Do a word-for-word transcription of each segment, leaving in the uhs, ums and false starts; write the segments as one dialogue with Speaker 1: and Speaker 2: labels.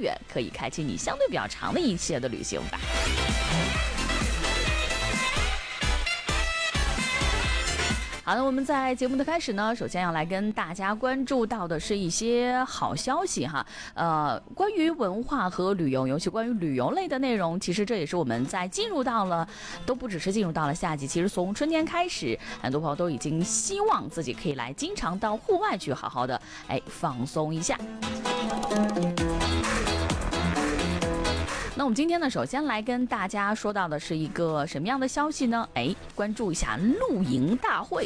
Speaker 1: 远，可以开启你相对比较长的一些的旅行吧。好的，我们在节目的开始呢，首先要来跟大家关注到的是一些好消息哈。呃，关于文化和旅游，尤其关于旅游类的内容，其实这也是我们在进入到了，都不只是进入到了夏季，其实从春天开始，很多朋友都已经希望自己可以来经常到户外去好好的哎放松一下。那我们今天呢，首先来跟大家说到的是一个什么样的消息呢？哎，关注一下露营大会。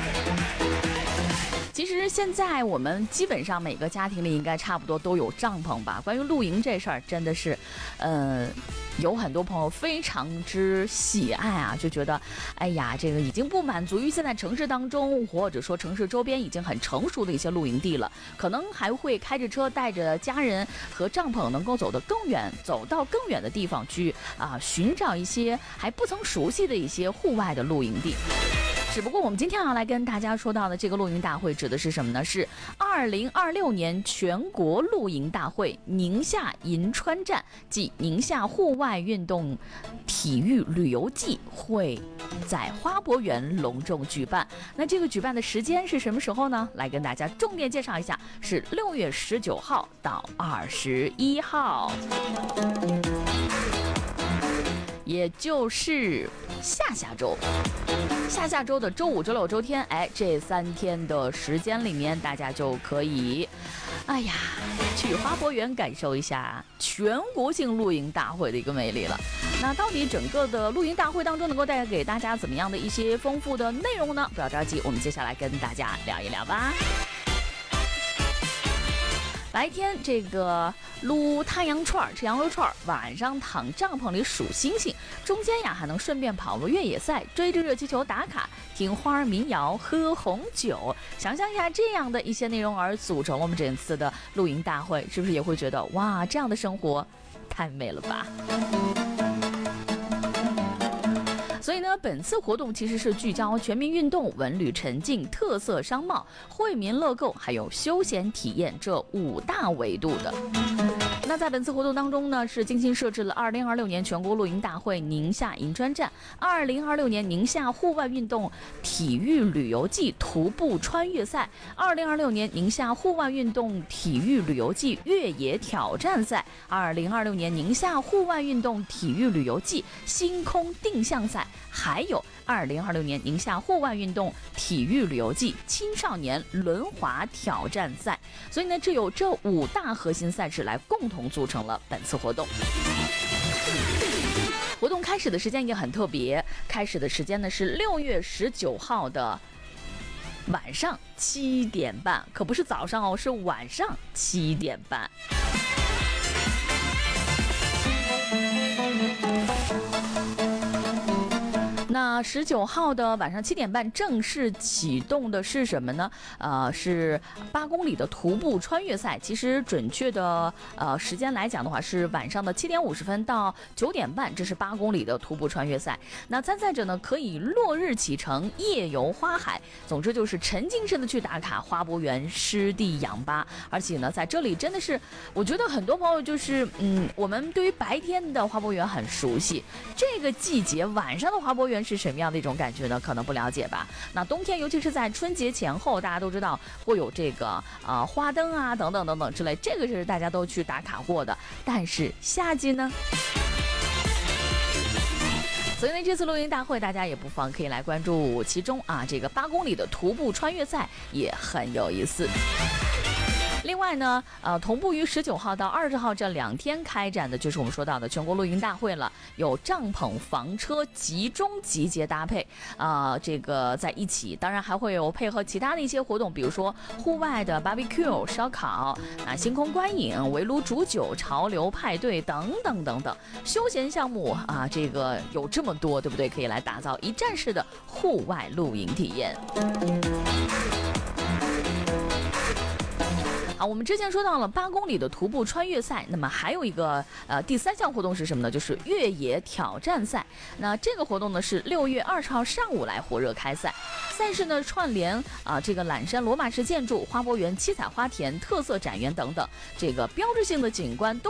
Speaker 1: 其实现在我们基本上每个家庭里应该差不多都有帐篷吧。关于露营这事儿，真的是，呃。有很多朋友非常之喜爱啊，就觉得，哎呀，这个已经不满足于现在城市当中，或者说城市周边已经很成熟的一些露营地了，可能还会开着车带着家人和帐篷能够走得更远，走到更远的地方去啊，寻找一些还不曾熟悉的一些户外的露营地。只不过我们今天要来跟大家说到的这个露营大会指的是什么呢？是二零二六年全国露营大会宁夏银川站暨宁夏户外运动体育旅游季会在花博园隆重举办。那这个举办的时间是什么时候呢？来跟大家重点介绍一下，是六月十九号到二十一号，也就是下下周。下下周的周五、周六、周天，哎，这三天的时间里面，大家就可以，哎呀，去花博园感受一下全国性露营大会的一个魅力了。那到底整个的露营大会当中能够带给大家怎么样的一些丰富的内容呢？不要着急，我们接下来跟大家聊一聊吧。白天这个撸太阳串吃羊肉串，晚上躺帐篷里数星星，中间呀还能顺便跑个越野赛，追着热气球打卡，听花儿民谣，喝红酒。想象一下这样的一些内容而组成了我们这次的露营大会，是不是也会觉得哇，这样的生活太美了吧？所以呢，本次活动其实是聚焦全民运动、文旅沉浸、特色商贸、惠民乐购还有休闲体验这五大维度的。那在本次活动当中呢，是精心设置了二零二六年全国露营大会宁夏银川站、二零二六年宁夏户外运动体育旅游季徒步穿越赛、二零二六年宁夏户外运动体育旅游季越野挑战赛、二零二六年宁夏户外运动体育旅游季星空定向赛，还有二零二六年宁夏户外运动体育旅游季青少年轮滑挑战赛。所以呢，这有这五大核心赛事来共同组成了本次活动。活动开始的时间也很特别，开始的时间呢是六月十九号的晚上七点半，可不是早上哦，是晚上七点半。那十九号的晚上七点半正式启动的是什么呢？呃，是八公里的徒步穿越赛。其实准确的呃时间来讲的话，是晚上的七点五十分到九点半，这是八公里的徒步穿越赛。那参赛者呢，可以落日启程，夜游花海，总之就是沉浸式的去打卡花博园湿地氧吧。而且呢，在这里真的是，我觉得很多朋友就是，嗯，我们对于白天的花博园很熟悉，这个季节晚上的花博园是什么样的一种感觉呢？可能不了解吧。那冬天，尤其是在春节前后，大家都知道会有这个啊、呃、花灯啊等等等等之类，这个是大家都去打卡过的。但是夏季呢？所以呢，这次露营大会大家也不妨可以来关注其中啊，这个八公里的徒步穿越赛也很有意思。另外呢，呃，同步于十九号到二十号这两天开展的就是我们说到的全国露营大会了，有帐篷、房车集中集结搭配，啊、呃，这个在一起，当然还会有配合其他的一些活动，比如说户外的 barbecue 烧烤，啊，星空观影、围炉煮酒、潮流派对等等等等，休闲项目啊，这个有这么多，对不对？可以来打造一站式的户外露营体验。啊，我们之前说到了八公里的徒步穿越赛，那么还有一个呃第三项活动是什么呢？就是越野挑战赛。那这个活动呢是六月二十号上午来火热开赛，赛事呢串联啊、呃、这个缆山罗马式建筑、花博园七彩花田、特色展园等等，这个标志性的景观都